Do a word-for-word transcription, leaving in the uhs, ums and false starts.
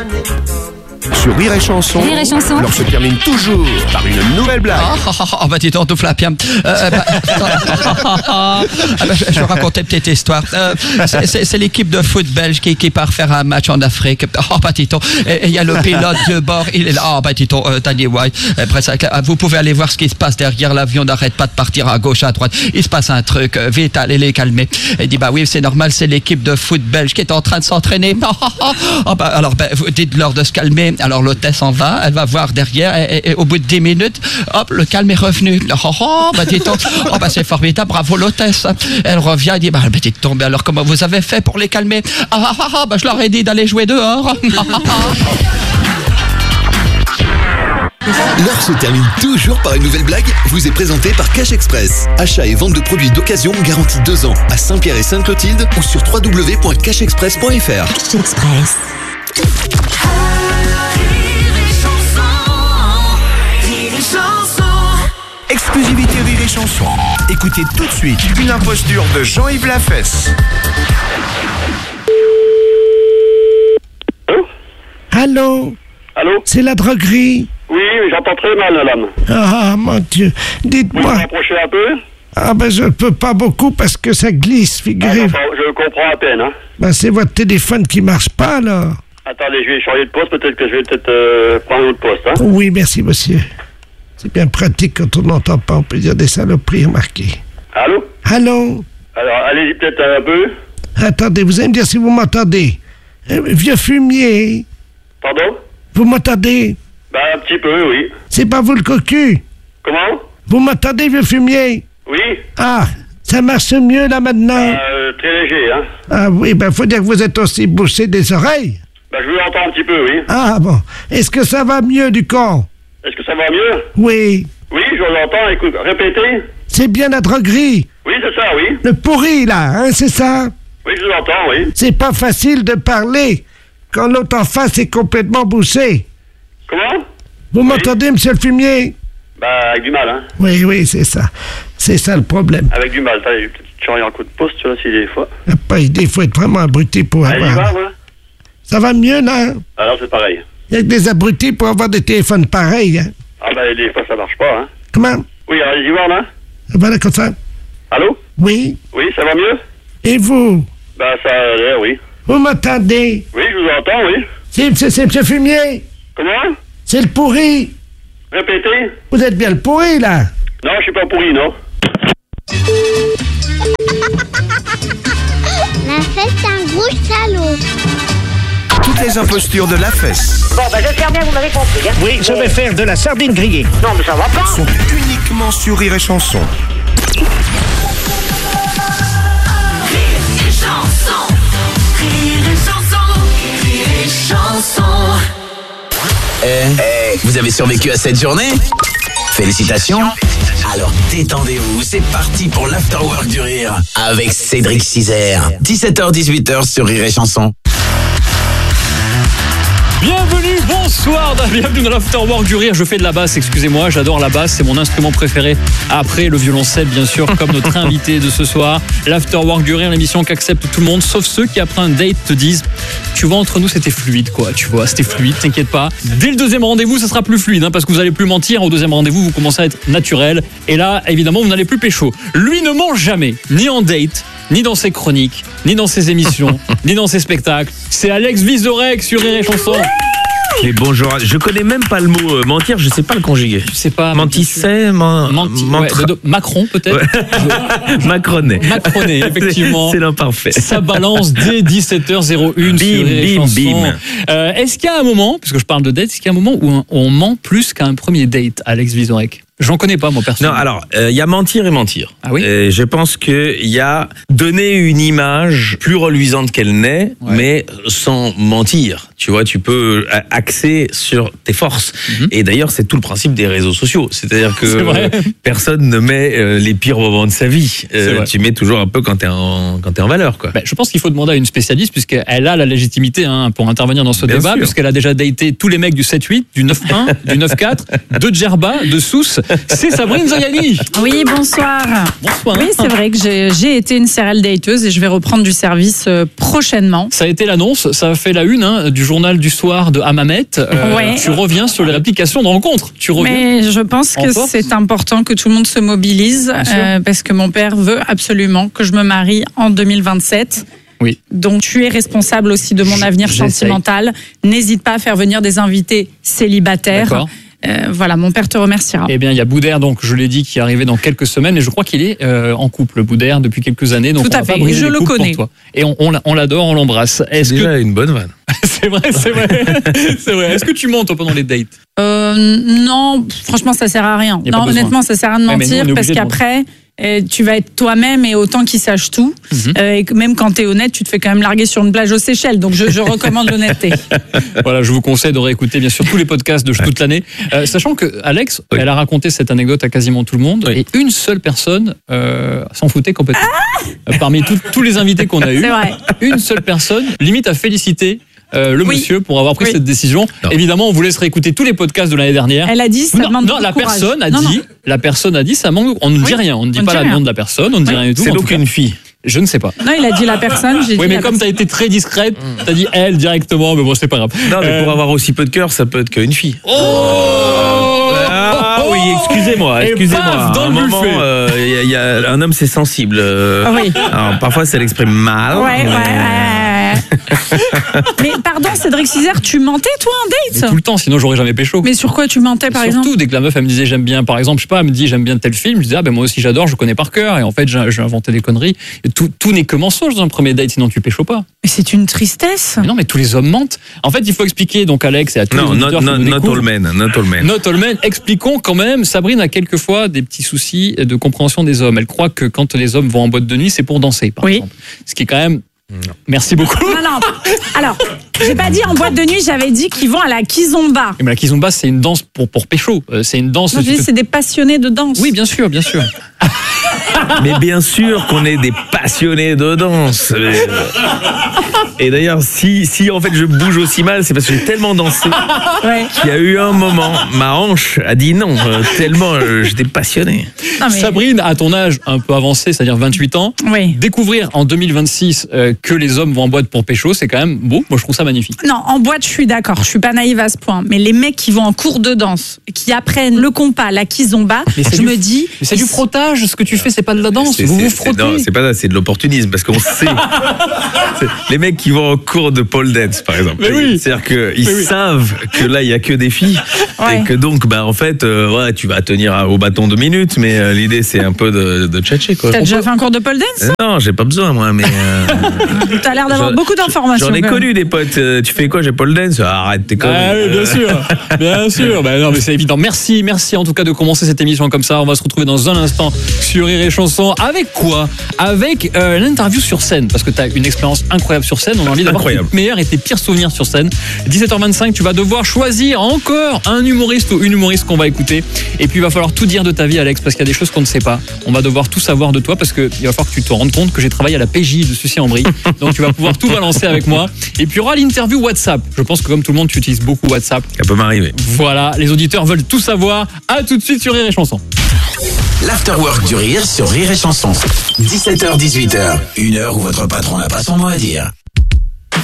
Sur Rire et Chanson, Rire et Chanson. l'heure se termine toujours par une nouvelle blague. Oh, oh, oh, oh bah dis donc, tout flapien. Euh, bah, ah, bah, je, je vais raconter une petite histoire. Euh, c'est, c'est, c'est l'équipe de foot belge qui, qui part faire un match en Afrique. Oh bah dis donc, il y a le pilote de bord, il est là. Oh bah dis donc, euh, Danny White. Après ça, vous pouvez aller voir ce qui se passe derrière l'avion, n'arrête pas de partir à gauche, à droite. Il se passe un truc, euh, vite, allez les calmer. Il dit bah oui, c'est normal, c'est l'équipe de foot belge qui est en train de s'entraîner. Oh, oh, oh. Oh, bah, alors bah, vous dites-leur de se calmer. Alors l'hôtesse s'en va, elle va voir derrière et, et, et au bout de dix minutes, hop, le calme est revenu. Oh, oh bah dites donc, oh bah c'est formidable, bravo l'hôtesse. Elle revient, elle dit bah, bah dites donc, alors comment vous avez fait pour les calmer? Ah ah ah, bah je leur ai dit d'aller jouer dehors. L'heure se termine toujours par une nouvelle blague, vous est présentée par Cash Express. Achat et vente de produits d'occasion garantis deux ans à Saint-Pierre et Sainte-Clotilde ou sur w w w point cash express point f r. Cash Express. Exclusivité Rire et Chanson. Écoutez tout de suite une imposture de Jean-Yves Lafesse. Allô? Allô? C'est la droguerie? Oui, j'entends très mal, madame. Ah, mon Dieu. Vous Dites-moi. vous rapprochez un peu? Ah, ben, je ne peux pas beaucoup parce que ça glisse, Ah, figurez-vous. j'entends- je comprends à peine, hein. Ben, c'est votre téléphone qui marche pas, alors. Attendez, je vais changer de poste, peut-être que je vais peut-être euh, prendre un autre poste, hein. Oui, merci, monsieur. C'est bien pratique quand on n'entend pas. On peut dire des saloperies, remarquez. Allô? Allô? Alors, allez-y peut-être un peu. Attendez, vous allez me dire si vous m'entendez. Euh, vieux fumier, Pardon? vous m'entendez? Ben, un petit peu, oui. C'est pas vous le cocu? Comment? Vous m'entendez, vieux fumier? Oui? Ah, ça marche mieux, là, maintenant? Euh, très léger, hein. Ah oui, ben, faut dire que vous êtes aussi bouché des oreilles. Ben, je vous entends un petit peu, oui. Ah bon. Est-ce que ça va mieux du con? Est-ce que ça va mieux? Oui. Oui, je vous entends, écoute, répétez. C'est bien la droguerie. Oui, c'est ça, oui. Le pourri, là, hein, c'est ça? Oui, je vous entends, oui. C'est pas facile de parler quand l'autre en face est complètement bouché. Comment? Vous m'entendez, monsieur le fumier? Ben, avec du mal, hein. Oui, oui, c'est ça. C'est ça le problème. Avec du mal. Attendez, je vais peut-être changer un coup de poste, tu vois, si des fois. Y a pas idée, il faut être vraiment abruti pour Allez, avoir... va, moi. Ça va mieux, là? Alors, c'est pareil. Il y a que des abrutis pour avoir des téléphones pareils, hein. Ah, ben, des fois, ça marche pas, hein. Comment? Oui, alors, allez-y voir, là. Voilà, comme ça. Allô? Oui. Oui, ça va mieux? Et vous? Ben, ça a l'air, oui. Vous m'entendez? Oui, je vous entends, oui. C'est, c'est, c'est monsieur Fumier? Comment? C'est le pourri? Répétez. Vous êtes bien le pourri, là? Non, je suis pas pourri, non. La fête, c'est un gros salaud. Toutes les impostures de Lafesse Bon, ben j'espère bien que vous m'avez compris. Hein. Oui, je vais faire de la sardine grillée. Non, mais ça va pas. sont uniquement sur Rire et Chanson. Eh, vous avez survécu à cette journée? Félicitations. Alors détendez-vous, c'est parti pour l'Afterwork du Rire avec Cédric Cizère. dix-sept heures dix-huit heures sur Rire et Chanson. Bienvenue, bonsoir, bienvenue dans l'Afterwork du Rire. Je fais de la basse, excusez-moi, j'adore la basse, c'est mon instrument préféré après le violoncelle, bien sûr, comme notre invité de ce soir. L'Afterwork du Rire, l'émission qui accepte tout le monde, sauf ceux qui, après un date, te disent tu vois, entre nous, c'était fluide, quoi, tu vois, c'était fluide, t'inquiète pas. Dès le deuxième rendez-vous, ça sera plus fluide, hein, parce que vous allez plus mentir. Au deuxième rendez-vous, vous commencez à être naturel. Et là, évidemment, vous n'allez plus pécho. Lui ne ment jamais, ni en date, ni dans ses chroniques, ni dans ses émissions, ni dans ses spectacles. C'est Alex Vizorek sur Rire et Chanson. Mais bonjour, je connais même pas le mot euh, mentir, je sais pas le conjuguer. Je sais pas. Mentissait, man, Menti, mentra- ouais, de- de- Macron peut-être. Ouais. Macronet. Macronet, effectivement. C'est l'imparfait. Ça balance dès dix-sept heures zéro un Bim, sur Rire et bim, Chanson. bim. Euh, est-ce qu'il y a un moment, puisque je parle de date, est-ce qu'il y a un moment où on, on ment plus qu'à un premier date, Alex Vizorek? J'en connais pas, moi, personnellement. Non, alors, il euh, y a mentir et mentir. Ah oui? Et je pense qu'il y a donner une image plus reluisante qu'elle n'est, Ouais. mais sans mentir. Tu vois, tu peux axer sur tes forces. Mm-hmm. Et d'ailleurs, c'est tout le principe des réseaux sociaux. C'est-à-dire que C'est vrai. personne ne met euh, les pires moments de sa vie. C'est Euh, vrai. tu mets toujours un peu quand t'es en, quand t'es en valeur, quoi. Ben, je pense qu'il faut demander à une spécialiste, puisqu'elle a la légitimité hein, pour intervenir dans ce Bien débat, sûr. puisqu'elle a déjà daté tous les mecs du sept huit, du neuf un, du neuf quatre, de Djerba, de Sousse. c'est Sabrine Zayani. Oui, bonsoir. Bonsoir. Oui, c'est vrai que j'ai, j'ai été une serial dateuse et je vais reprendre du service euh, prochainement. Ça a été l'annonce, ça a fait la une hein, du journal du soir de Hammamet. Euh, Ouais. Tu reviens sur les applications de rencontres. Tu reviens. Mais je pense En que force. c'est important que tout le monde se mobilise sûr. euh, parce que mon père veut absolument que je me marie en deux mille vingt-sept. Oui. Donc tu es responsable aussi de mon J- avenir j'essaye. sentimental. N'hésite pas à faire venir des invités célibataires. D'accord. Euh, voilà, mon père te remerciera. Eh bien, il y a Boudère, donc je l'ai dit, qui est arrivé dans quelques semaines, et je crois qu'il est euh, en couple, Boudère, depuis quelques années. Donc Tout on à va pas fait, briser je les le couples connais. pour toi. Et on, on, l'a- on l'adore, on l'embrasse. Est-ce C'est déjà que une bonne vanne. c'est vrai, c'est vrai, c'est vrai. Est-ce que tu mens toi pendant les dates? Euh, non, franchement, ça sert à rien. Y a pas Non, besoin. honnêtement, ça sert à rien de Ouais, mais nous, mentir on est parce obligé de qu'après, euh, tu vas être toi-même et autant qu'ils sachent tout. Mhm. Euh, et que même quand tu es honnête, tu te fais quand même larguer sur une plage aux Seychelles. Donc, je, je recommande l'honnêteté. Voilà, je vous conseille de réécouter bien sûr tous les podcasts de toute l'année, Euh, sachant que Alex, Oui. elle a raconté cette anecdote à quasiment tout le monde, Oui. et une seule personne euh, s'en foutait complètement. Euh, Parmi tout- tous les invités qu'on a eu, C'est vrai. une seule personne limite à féliciter euh, le Oui. monsieur pour avoir pris Oui. cette décision. Non. Évidemment, on vous laisse réécouter tous les podcasts de l'année dernière. Elle a dit, ça non, demande non, beaucoup la de courage. personne a Non, dit, non. la personne a dit, ça manque, on ne dit Oui. rien, on ne dit On ne pas dit la rien. nom de la personne, on ne dit Oui. rien du tout. C'est En donc tout cas, une fille. je ne sais pas. Non, il a dit la personne. J'ai Oui, dit mais la comme tu as personne. été très discrète, tu as dit elle directement, mais bon, c'est pas grave. Non, mais Euh, pour avoir aussi peu de cœur, ça peut être qu'une fille. Oh Ah oui, excusez-moi, Et excusez-moi. paf, dans À un le moment, buffet. euh, il y a- il y a- un homme, c'est sensible. euh, Ah oui. Alors, parfois, ça l'exprime mal. Ouais, mais- ouais, ouais. Mais pardon, Cédric Cizère, tu mentais, toi, en Mais date? tout le temps, sinon j'aurais jamais pécho. Mais sur quoi tu mentais, par Surtout exemple? dès que la meuf elle me disait j'aime bien, par exemple, je sais pas, elle me dit j'aime bien tel film, je disais ah ben moi aussi j'adore, je connais par cœur, et en fait j'ai j'ai inventé des conneries. Et tout tout n'est que mensonge dans un premier date, sinon tu pécho pas. Mais c'est une tristesse. Mais non, mais tous les hommes mentent. En fait, il faut expliquer donc Alex et à tous Non, les not, auditeurs not, qui nous not découvrent. all men. Not all men. Not all men. Expliquons quand même, Sabrine a quelquefois des petits soucis de compréhension des hommes. Elle croit que quand les hommes vont en boîte de nuit, c'est pour danser, par Oui. exemple. Ce qui est quand même. Merci beaucoup. Non, non. Alors, j'ai pas dit en boîte de nuit, j'avais dit qu'ils vont à la kizomba. Mais la kizomba, c'est une danse pour, pour pécho. Euh, C'est une danse. Non, je dis, c'est des passionnés de danse. Oui, bien sûr, bien sûr. Mais bien sûr qu'on est des passionnés de danse. Et d'ailleurs, si, si en fait je bouge aussi mal, c'est parce que j'ai tellement dansé Ouais. qu'il y a eu un moment, ma hanche a dit non, euh, tellement euh, j'étais passionné. Non, mais- Sabrine, à ton âge un peu avancé, c'est-à-dire vingt-huit ans, Oui. découvrir en deux mille vingt-six euh, que les hommes vont en boîte pour pécho, c'est quand même beau. Moi, je trouve ça magnifique. Non, en boîte, je suis d'accord. Je suis pas naïve à ce point. Mais les mecs qui vont en cours de danse, qui apprennent le compas, la kizomba, Mais c'est je du- me dis. Mais c'est du frottage, ce que tu fais, c'est pas de la danse. C'est- Vous c'est- vous c'est- frottez. Non, c'est pas ça, c'est de l'opportunisme parce qu'on sait. C'est- les mecs qui vont en cours de pole dance, par exemple. Mais oui. C'est-à-dire qu'ils Mais oui. savent que là, il y a que des filles. Ouais. Et que donc, bah, en fait, euh, ouais, tu vas tenir à- au bâton deux minutes, mais euh, l'idée, c'est un peu de, de tchatcher, quoi. T'as On déjà peut- fait un cours de pole dance? Euh, Non, j'ai pas besoin, moi, mais. euh, T'as l'air d'avoir j'en- beaucoup d'informations. J'en ai quand même. connu des potes. euh, tu fais quoi? J'ai pole dance? Ah, arrête tes conneries. Ah oui, bien sûr, bien sûr. Bah non, mais c'est évident. Merci, merci en tout cas de commencer cette émission comme ça. On va se retrouver dans un instant sur Rire et Chanson. Avec quoi? Avec euh, l'interview sur scène, parce que tu as une expérience incroyable sur scène. On a envie d'avoir Incroyable. tes meilleurs et tes pires souvenirs sur scène. dix-sept heures vingt-cinq, tu vas devoir choisir encore un humoriste ou une humoriste qu'on va écouter. Et puis il va falloir tout dire de ta vie, Alex, parce qu'il y a des choses qu'on ne sait pas. On va devoir tout savoir de toi, parce qu'il va falloir que tu te rendes compte que j'ai travaillé à la P J de Sucy-en-Brie. Donc tu vas pouvoir tout balancer avec moi. Et puis il y aura l'interview WhatsApp. Je pense que comme tout le monde, tu utilises beaucoup WhatsApp. Ça peut m'arriver. Voilà, les auditeurs veulent tout savoir. À tout de suite sur Rire et Chanson. L'afterwork du rire sur Rire et Chanson. dix-sept heures dix-huit heures, une heure où votre patron n'a pas son mot à dire.